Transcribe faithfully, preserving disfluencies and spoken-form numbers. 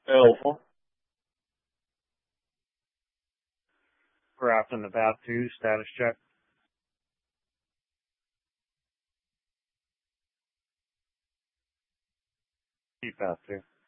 L. Craft in the path two, status check. Keep path two.